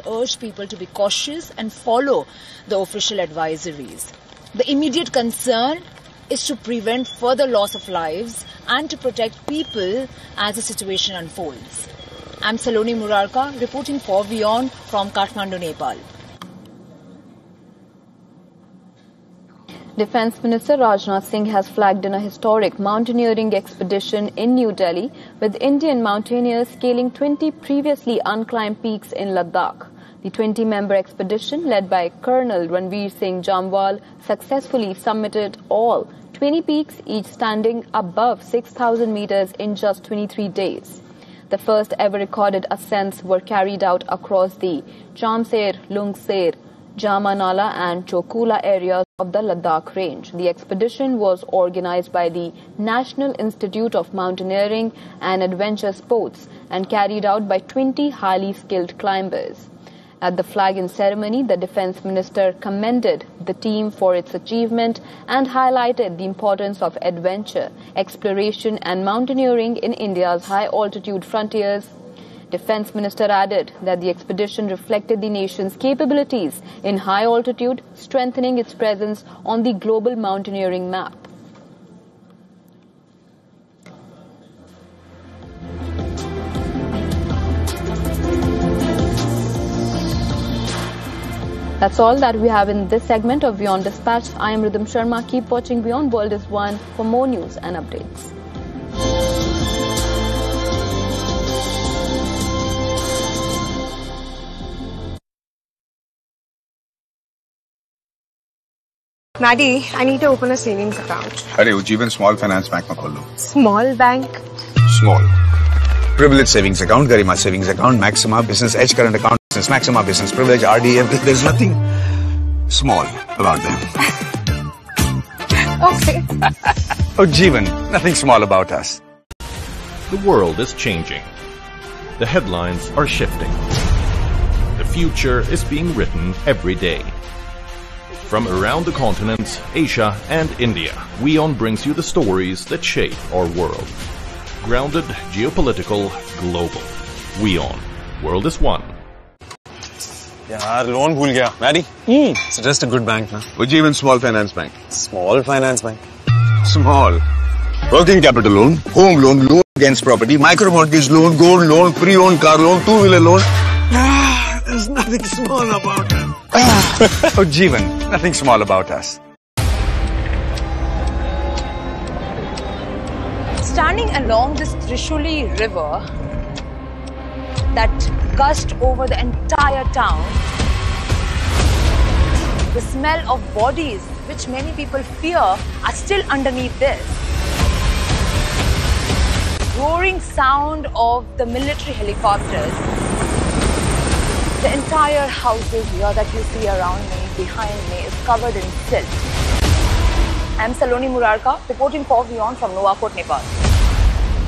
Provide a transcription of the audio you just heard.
urged people to be cautious and follow the official advisories. The immediate concern is to prevent further loss of lives and to protect people as the situation unfolds. I'm Saloni Murarka reporting for WION from Kathmandu, Nepal. Defence Minister Rajnath Singh has flagged in a historic mountaineering expedition in New Delhi with Indian mountaineers scaling 20 previously unclimbed peaks in Ladakh. The 20-member expedition, led by Colonel Ranveer Singh Jamwal, successfully summited all 20 peaks, each standing above 6,000 meters in just 23 days. The first ever recorded ascents were carried out across the Chamser, Lungser, Jamanala and Chokula areas of the Ladakh range. The expedition was organized by the National Institute of Mountaineering and Adventure Sports and carried out by 20 highly skilled climbers. At the flagging ceremony, the Defence Minister commended the team for its achievement and highlighted the importance of adventure, exploration and mountaineering in India's high-altitude frontiers. Defence Minister added that the expedition reflected the nation's capabilities in high altitude, strengthening its presence on the global mountaineering map. That's all that we have in this segment of WION Dispatch. I am Rhythm Sharma. Keep watching WION World is One for more news and updates. Maddie, I need to open a savings account. अरे Ujjivan Small Finance Bank में खोल लो. Small bank? Small. Privilege Savings Account, Garima Savings Account, Maxima Business Edge Current Account, Business Maxima Business Privilege, RD, everything. There's nothing small about them. Okay. Ujjivan, nothing small about us. The world is changing. The headlines are shifting. The future is being written every day. From around the continents, Asia and India, WION brings you the stories that shape our world. Grounded, geopolitical, global. WION. World is one. यार loan भूल गया. Maddie, suggest a good bank ना. Ujjivan Small Finance Bank. Small finance bank. Small. Working capital loan, home loan, loan against property, micro mortgage loan, gold loan, pre-owned car loan, two-wheeler loan. There's nothing small about us. Ujjivan, nothing small about us. Standing along this Trishuli river that gushed over the entire town, the smell of bodies, which many people fear, are still underneath this. Roaring sound of the military helicopters. The entire houses here that you see around me, behind me, is covered in silt. I'm Saloni Murarka, reporting for WION from Nuwakot, Nepal.